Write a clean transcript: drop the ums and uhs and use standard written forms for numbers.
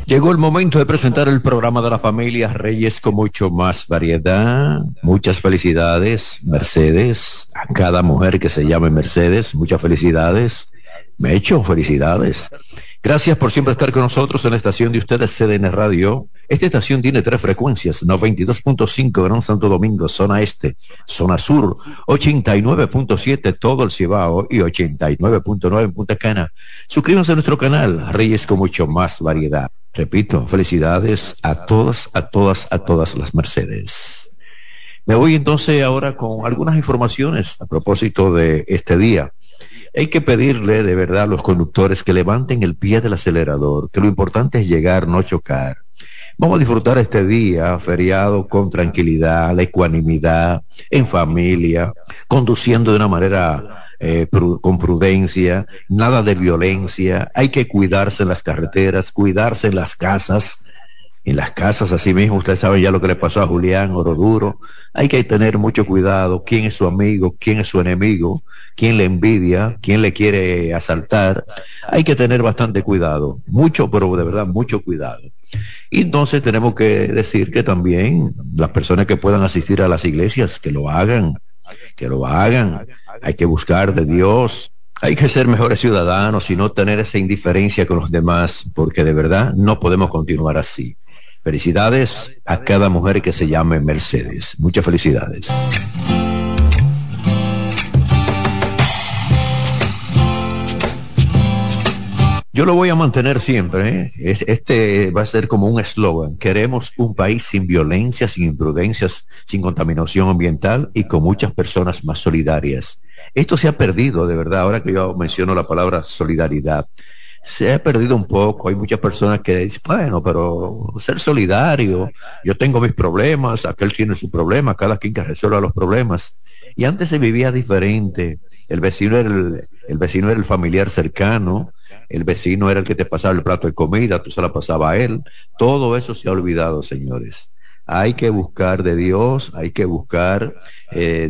Llegó el momento de presentar el programa de la familia Reyes con mucho más variedad. Muchas felicidades, Mercedes, a cada mujer que se llame Mercedes. Muchas felicidades. Mecho, felicidades. Gracias por siempre estar con nosotros en la estación de ustedes, CDN Radio. Esta estación tiene tres frecuencias: 92.5 Gran Santo Domingo, zona este; zona sur, 89.7 todo el Cibao y 89.9 en Punta Cana. Suscríbanse a nuestro canal Reyes con mucho más variedad. Repito, felicidades a todas, a todas, a todas las Mercedes. Me voy entonces ahora con algunas informaciones a propósito de este día. Hay que pedirle de verdad a los conductores que levanten el pie del acelerador, que lo importante es llegar, no chocar. Vamos a disfrutar este día feriado con tranquilidad, la ecuanimidad, en familia, conduciendo de una manera con prudencia, nada de violencia. Hay que cuidarse en las carreteras, cuidarse en las casas. En las casas, así mismo, ustedes saben ya lo que le pasó a Julián Oroduro. Hay que tener mucho cuidado, quién es su amigo, quién es su enemigo, quién le envidia, quién le quiere asaltar. Hay que tener bastante cuidado, mucho, pero de verdad, mucho cuidado. Y entonces tenemos que decir que también las personas que puedan asistir a las iglesias, que lo hagan, que lo hagan. Hay que buscar de Dios. Hay que ser mejores ciudadanos y no tener esa indiferencia con los demás, porque de verdad no podemos continuar así. Felicidades a cada mujer que se llame Mercedes. Muchas felicidades. Yo lo voy a mantener siempre, ¿eh? Este va a ser como un eslogan. Queremos un país sin violencia, sin imprudencias, sin contaminación ambiental y con muchas personas más solidarias. Esto se ha perdido, de verdad, ahora que yo menciono la palabra solidaridad. Se ha perdido un poco. Hay muchas personas que dicen, bueno, pero ser solidario, yo tengo mis problemas, aquel tiene su problema, cada quien que resuelva los problemas. Y antes se vivía diferente. El vecino era el familiar cercano, el vecino era el que te pasaba el plato de comida, tú se la pasaba a él. Todo eso se ha olvidado, señores. Hay que buscar de Dios, hay que buscar